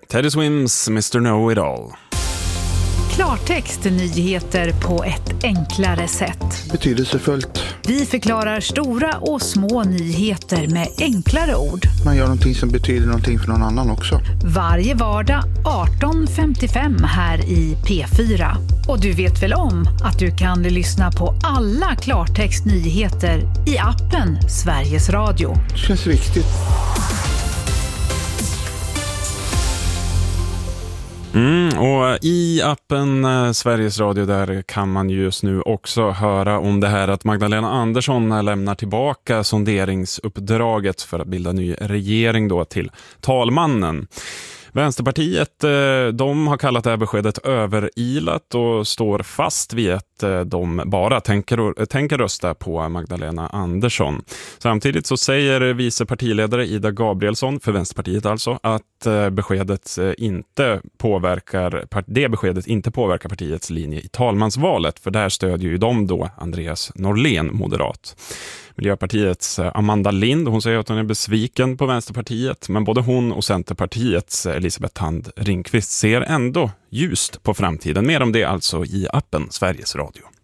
Teddy Swims Mr. Know-It-All. Klartext nyheter på ett enklare sätt. Betydelsefullt. Vi förklarar stora och små nyheter med enklare ord. Man gör någonting som betyder någonting för någon annan också. Varje vardag 18:55 här i P4. Och du vet väl om att du kan lyssna på alla Klartext nyheter i appen Sveriges Radio. Det känns riktigt. Och i appen Sveriges Radio där kan man just nu också höra om det här att Magdalena Andersson lämnar tillbaka sonderingsuppdraget för att bilda ny regering då till talmannen. Vänsterpartiet, de har kallat det här beskedet överilat och står fast vid att de bara tänker rösta på Magdalena Andersson. Samtidigt så säger vice partiledare Ida Gabrielsson, för Vänsterpartiet alltså, att det beskedet inte påverkar partiets linje i talmansvalet, för där stödjer ju de då Andreas Norlén, moderat. Miljöpartiets Amanda Lind, hon säger att hon är besviken på Vänsterpartiet, men både hon och Centerpartiets Elisabeth Thand Ringqvist ser ändå ljust på framtiden. Mer om det alltså i appen Sveriges Radio.